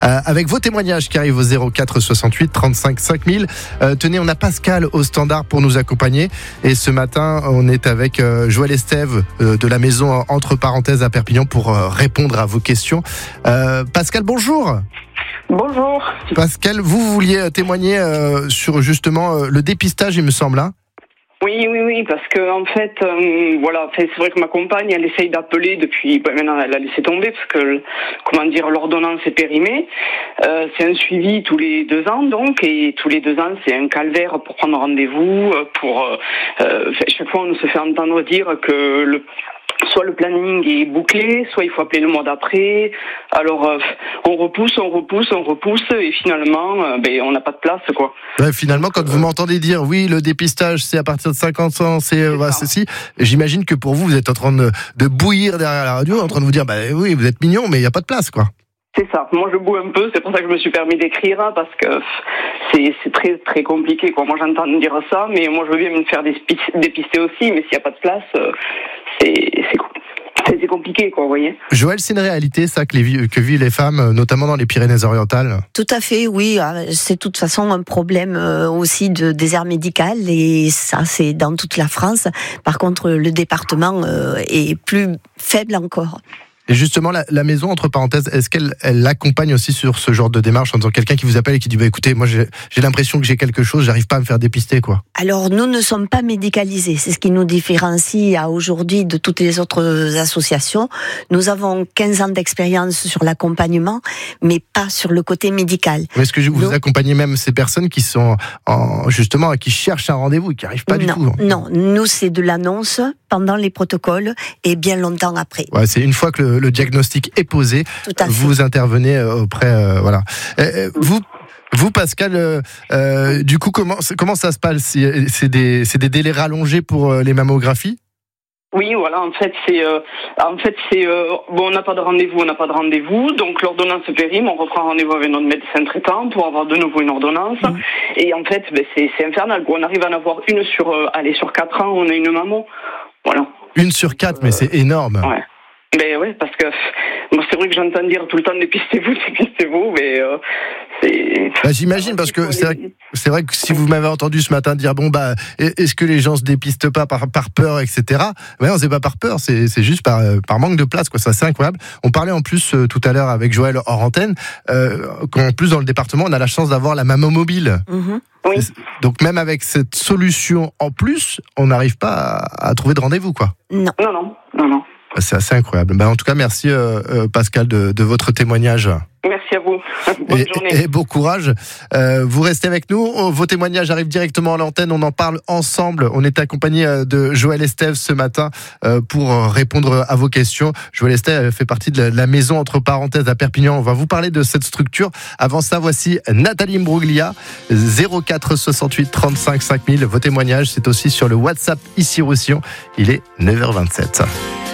avec vos témoignages qui arrivent au 04 68 35 5000. Tenez, on a Pascal au standard pour nous accompagner. Et ce matin, on est avec Joël Estève de la maison entre parenthèses à Perpignan pour répondre à vos questions. Pascal, bonjour. Bonjour. Pascal, vous vouliez témoigner sur justement le dépistage, il me semble, hein ? Oui, parce que en fait, c'est vrai que ma compagne, elle essaye d'appeler depuis, maintenant elle a laissé tomber parce que, l'ordonnance est périmée. C'est un suivi tous les 2 ans donc, et tous les 2 ans c'est un calvaire pour prendre rendez-vous. Chaque fois on se fait entendre dire que soit le planning est bouclé, soit il faut appeler le mois d'après. Alors on repousse et finalement on n'a pas de place quoi. Ouais, finalement quand vous m'entendez dire oui le dépistage c'est à partir de 50 ans, c'est si, j'imagine que pour vous vous êtes en train de bouillir derrière la radio, en train de vous dire oui vous êtes mignon mais il n'y a pas de place quoi. C'est ça, moi je boue un peu, c'est pour ça que je me suis permis d'écrire, parce que c'est très très compliqué quoi. Moi j'entends dire ça, mais moi je veux bien me faire dépister aussi, mais s'il n'y a pas de place, c'est compliqué quoi, vous voyez. Joël, c'est une réalité ça que vivent les femmes, notamment dans les Pyrénées-Orientales? Tout à fait, oui, c'est de toute façon un problème aussi de désert médical, et ça c'est dans toute la France. Par contre le département est plus faible encore. Et justement, la maison, entre parenthèses, est-ce qu'elle l'accompagne aussi sur ce genre de démarche en disant quelqu'un qui vous appelle et qui dit écoutez, moi j'ai l'impression que j'ai quelque chose, j'arrive pas à me faire dépister quoi. Alors nous ne sommes pas médicalisés, c'est ce qui nous différencie aujourd'hui de toutes les autres associations. Nous avons 15 ans d'expérience sur l'accompagnement, mais pas sur le côté médical. Mais est-ce que vous accompagnez même ces personnes qui sont qui cherchent un rendez-vous et qui n'arrivent pas du tout? Non, nous c'est de l'annonce pendant les protocoles et bien longtemps après. Ouais, c'est une fois que le diagnostic est posé, vous intervenez auprès, voilà. Vous Pascal, du coup comment ça se passe? C'est des délais rallongés pour les mammographies? Oui, voilà, en fait c'est on n'a pas de rendez-vous, donc l'ordonnance périme, on reprend rendez-vous avec notre médecin traitant pour avoir de nouveau une ordonnance. Et en fait c'est infernal quoi. On arrive à en avoir une sur 4 ans, on a une mammo. Voilà. 1 sur 4, mais c'est énorme. Ouais. Mais ouais, parce que moi c'est vrai que j'entends dire tout le temps dépistez-vous, mais c'est. J'imagine parce que c'est vrai que si vous m'avez entendu ce matin dire est-ce que les gens se dépistent pas par peur, etc. Non, c'est pas par peur, c'est juste par manque de place quoi. Ça c'est incroyable. On parlait en plus tout à l'heure avec Joël hors antenne qu'en plus dans le département on a la chance d'avoir la mammo mobile. Mm-hmm. Oui. Donc même avec cette solution en plus, on n'arrive pas à trouver de rendez-vous quoi. Non. C'est assez incroyable. En tout cas, merci Pascal de votre témoignage. Merci à vous. Bonne journée. Et bon courage. Vous restez avec nous. Vos témoignages arrivent directement à l'antenne. On en parle ensemble. On est accompagné de Joël Estève ce matin pour répondre à vos questions. Joël Estève fait partie de la maison entre parenthèses à Perpignan. On va vous parler de cette structure. Avant ça, voici Nathalie Imbruglia, 04 68 35 5000. Vos témoignages, c'est aussi sur le WhatsApp ici Roussillon. Il est 9h27.